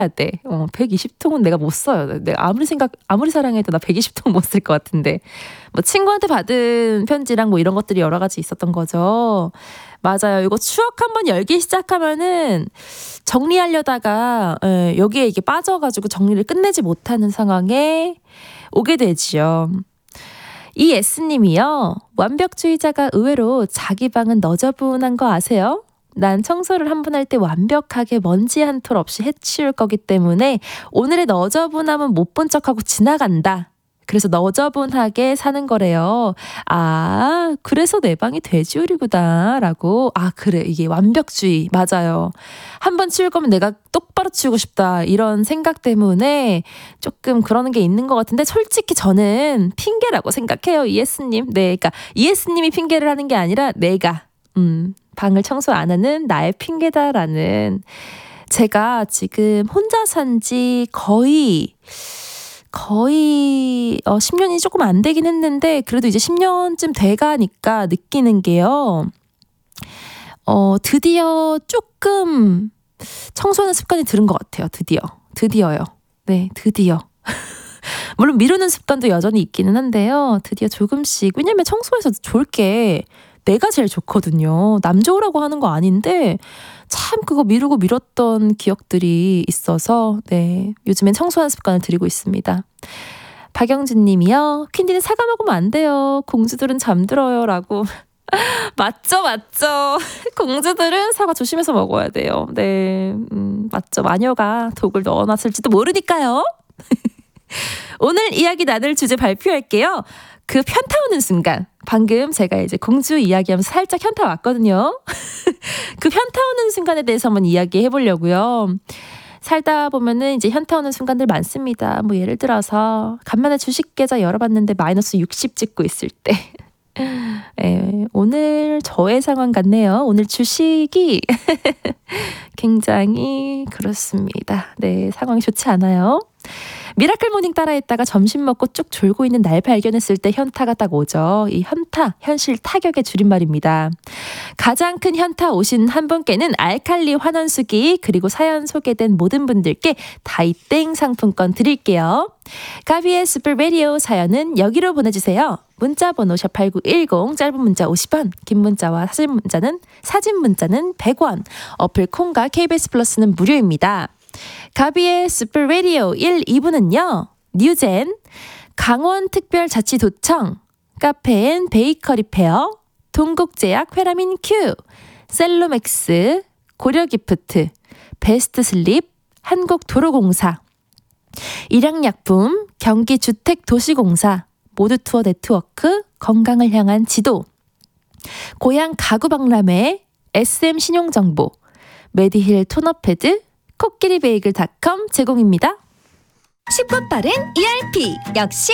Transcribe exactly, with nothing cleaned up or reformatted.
돼. 어, 백이십 통은 내가 못 써요. 내가 아무리 생각, 아무리 사랑해도 나 백이십 통 못 쓸 것 같은데. 뭐 친구한테 받은 편지랑 뭐 이런 것들이 여러 가지 있었던 거죠. 맞아요. 이거 추억 한번 열기 시작하면은 정리하려다가 에, 여기에 이게 빠져가지고 정리를 끝내지 못하는 상황에 오게 되지요. 이 S님이요. 완벽주의자가 의외로 자기 방은 너저분한 거 아세요? 난 청소를 한 번 할 때 완벽하게 먼지 한 톨 없이 해치울 거기 때문에 오늘의 너저분함은 못 본 척하고 지나간다. 그래서 너저분하게 사는 거래요. 아, 그래서 내 방이 돼지우리구나 라고. 아, 그래. 이게 완벽주의. 맞아요. 한 번 치울 거면 내가 똑바로 치우고 싶다. 이런 생각 때문에 조금 그러는 게 있는 것 같은데 솔직히 저는 핑계라고 생각해요. 이에스님. 네, 그러니까 이에스님이 핑계를 하는 게 아니라 내가 음, 방을 청소 안 하는 나의 핑계다라는. 제가 지금 혼자 산 지 거의 거의 어, 십 년이 조금 안 되긴 했는데 그래도 이제 십 년쯤 돼가니까 느끼는 게요. 어, 드디어 조금 청소하는 습관이 들은 것 같아요. 드디어. 드디어요. 네, 드디어. 물론 미루는 습관도 여전히 있기는 한데요. 드디어 조금씩. 왜냐면 청소해서 좋을 게 내가 제일 좋거든요. 남 좋으라고 하는 거 아닌데 참 그거 미루고 미뤘던 기억들이 있어서 네, 요즘엔 청소하는 습관을 들이고 있습니다. 박영진 님이요. 퀸디는 사과 먹으면 안 돼요. 공주들은 잠들어요. 라고. 맞죠, 맞죠. 공주들은 사과 조심해서 먹어야 돼요. 네, 음, 맞죠. 마녀가 독을 넣어놨을지도 모르니까요. 오늘 이야기 나눌 주제 발표할게요. 그 편타 오는 순간. 방금 제가 이제 공주 이야기하면서 살짝 현타 왔거든요. 그 현타 오는 순간에 대해서 한번 이야기해 보려고요. 살다 보면은 이제 현타 오는 순간들 많습니다. 뭐 예를 들어서 간만에 주식 계좌 열어봤는데 마이너스 육십 찍고 있을 때. 네, 오늘 저의 상황 같네요. 오늘 주식이 굉장히 그렇습니다. 네, 상황이 좋지 않아요. 미라클 모닝 따라했다가 점심 먹고 쭉 졸고 있는 날 발견했을 때 현타가 딱 오죠. 이 현타, 현실 타격의 줄임말입니다. 가장 큰 현타 오신 한 분께는 알칼리 환원수기 그리고 사연 소개된 모든 분들께 다이땡 상품권 드릴게요. 가비의 슈퍼 라디오 사연은 여기로 보내주세요. 문자 번호 샵팔구일공 짧은 문자 오십 원 긴 문자와 사진 문자는 사진 문자는 백 원 어플 콩과 케이비에스 플러스는 무료입니다. 가비의 슈퍼 라디오 일, 이 부는요. 뉴젠, 강원특별자치도청, 카페인 베이커리 페어, 동국제약 회라민 Q, 셀로맥스, 고려기프트, 베스트슬립, 한국도로공사, 일양약품, 경기주택도시공사, 모두투어 네트워크, 건강을 향한 지도, 고향 가구박람회, 에스엠 신용정보, 메디힐 토너패드, 코끼리베이글닷컴 제공입니다. 쉽고 빠른 이알피 역시